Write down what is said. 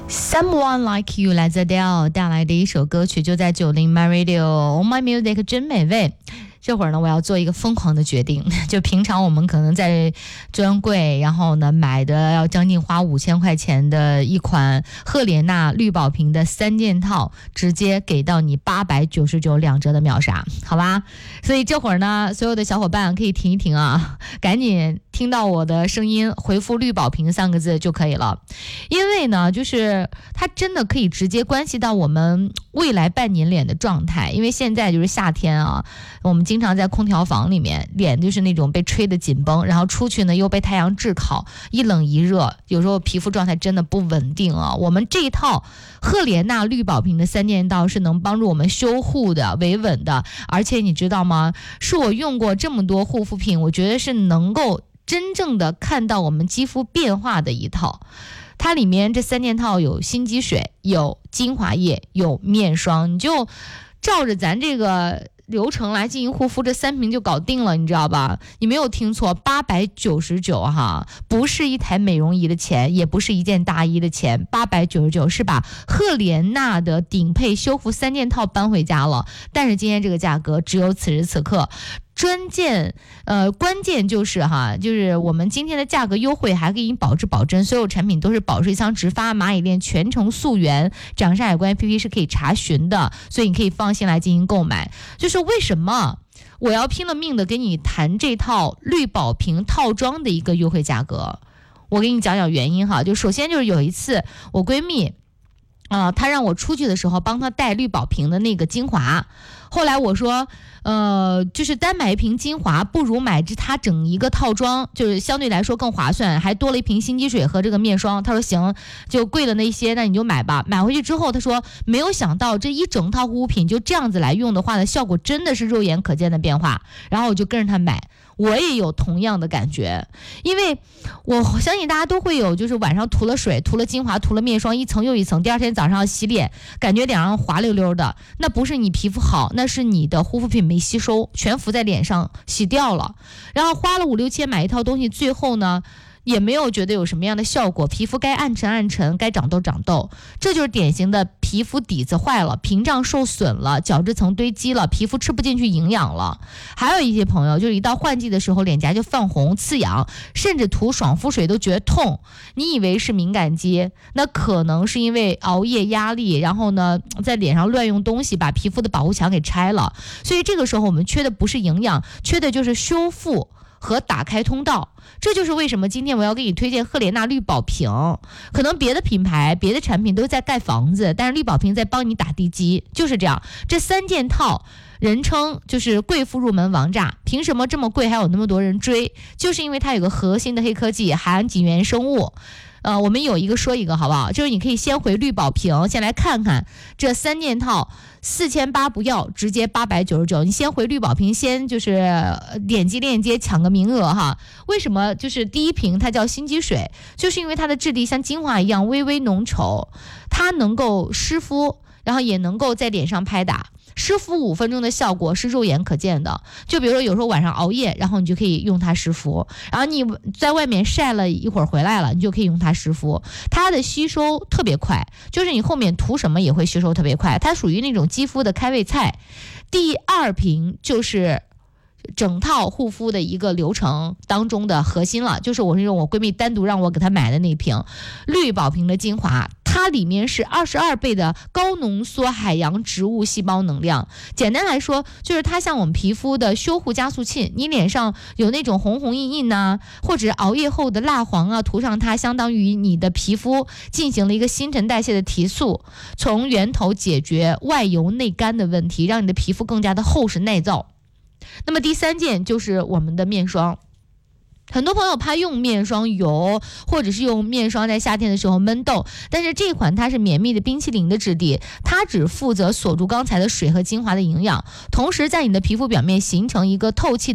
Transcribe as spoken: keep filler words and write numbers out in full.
Someone Like You 来自 Adele 带来的一首歌曲，就在九零 My Radio My Music 真美味。这会儿呢，我要做一个疯狂的决定，就平常我们可能在专柜，然后呢买的要将近花五千块钱的一款赫莲娜绿宝瓶的三件套，直接给到你八百九十九两折的秒杀，好吧？所以这会儿呢，所有的小伙伴可以停一停啊，赶紧听到我的声音回复绿宝瓶三个字就可以了。因为呢，就是它真的可以直接关系到我们未来半年脸的状态。因为现在就是夏天啊，我们经常在空调房里面，脸就是那种被吹得紧绷，然后出去呢又被太阳炙烤，一冷一热，有时候皮肤状态真的不稳定啊。我们这一套赫莲娜绿宝瓶的三件套是能帮助我们修护的、维稳的，而且你知道吗？是我用过这么多护肤品，我觉得是能够真正的看到我们肌肤变化的一套。它里面这三件套有心肌水，有精华液，有面霜，你就照着咱这个流程来进行护肤，这三瓶就搞定了，你知道吧？你没有听错，八百九十九哈，不是一台美容仪的钱，也不是一件大衣的钱，八百九十九是把赫莲娜的顶配修复三件套搬回家了。但是今天这个价格只有此时此刻。关键呃，关键就是哈，就是我们今天的价格优惠还给你保质保真，所有产品都是保水箱直发，蚂蚁链全程溯源，掌上海关 A P P 是可以查询的，所以你可以放心来进行购买。就是为什么我要拼了命的给你谈这套绿宝瓶套装的一个优惠价格？我给你讲讲原因哈。就首先就是有一次我闺蜜啊、呃，她让我出去的时候帮她带绿宝瓶的那个精华，后来我说呃，就是单买一瓶精华不如买这它整一个套装，就是相对来说更划算，还多了一瓶心肌水和这个面霜。他说行，就贵了那些，那你就买吧。买回去之后他说没有想到这一整套护肤品就这样子来用的话呢，效果真的是肉眼可见的变化。然后我就跟着他买，我也有同样的感觉。因为我相信大家都会有，就是晚上涂了水，涂了精华，涂了面霜，一层又一层，第二天早上洗脸感觉脸上滑溜溜的，那不是你皮肤好，那是你的护肤品没吸收，全浮在脸上洗掉了。然后花了五六千买一套东西，最后呢也没有觉得有什么样的效果，皮肤该暗沉暗沉，该长痘长痘，这就是典型的皮肤底子坏了，屏障受损了，角质层堆积了，皮肤吃不进去营养了。还有一些朋友就是一到换季的时候脸颊就泛红刺痒，甚至涂爽肤水都觉得痛，你以为是敏感肌，那可能是因为熬夜压力，然后呢在脸上乱用东西把皮肤的保护墙给拆了。所以这个时候我们缺的不是营养，缺的就是修复和打开通道。这就是为什么今天我要给你推荐赫莲娜绿宝瓶。可能别的品牌别的产品都在盖房子，但是绿宝瓶在帮你打地基，就是这样。这三件套人称就是贵妇入门王炸，凭什么这么贵还有那么多人追？就是因为它有个核心的黑科技，含几元生物。呃，我们有一个说一个好不好？就是你可以先回绿宝瓶，先来看看这三件套四千八不要，直接八百九十九。你先回绿宝瓶，先就是点击链接抢个名额哈。为什么？就是第一瓶它叫心肌水，就是因为它的质地像精华一样微微浓稠，它能够湿敷，然后也能够在脸上拍打。湿敷五分钟的效果是肉眼可见的，就比如说有时候晚上熬夜，然后你就可以用它湿敷，然后你在外面晒了一会儿回来了，你就可以用它湿敷，它的吸收特别快，就是你后面涂什么也会吸收特别快，它属于那种肌肤的开胃菜。第二瓶就是整套护肤的一个流程当中的核心了，就是我是用我闺蜜单独让我给她买的那瓶绿宝瓶的精华，它里面是二十二倍的高浓缩海洋植物细胞能量。简单来说就是它像我们皮肤的修护加速器，你脸上有那种红红印印呐、啊，或者熬夜后的蜡黄啊，涂上它相当于你的皮肤进行了一个新陈代谢的提速，从源头解决外油内干的问题，让你的皮肤更加的厚实耐造。那么第三件就是我们的面霜。很多朋友怕用面霜油，或者是用面霜在夏天的时候闷痘，但是这款它是绵密的冰淇淋的质地，它只负责锁住刚才的水和精华的营养，同时在你的皮肤表面形成一个透气